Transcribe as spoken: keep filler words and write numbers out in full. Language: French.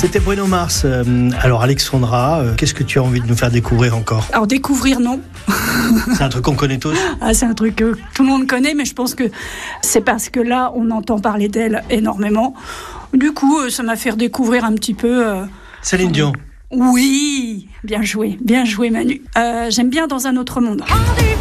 C'était Bruno Mars. Euh, alors Alexandra, euh, qu'est-ce que tu as envie de nous faire découvrir encore ? Alors découvrir, non. C'est un truc qu'on connaît tous ? Ah, c'est un truc que tout le monde connaît, mais je pense que c'est parce que là, on entend parler d'elle énormément. Du coup, euh, ça m'a fait redécouvrir un petit peu... Euh, Céline Dion. Oui, bien joué, bien joué Manu. Euh, j'aime bien Dans un autre monde.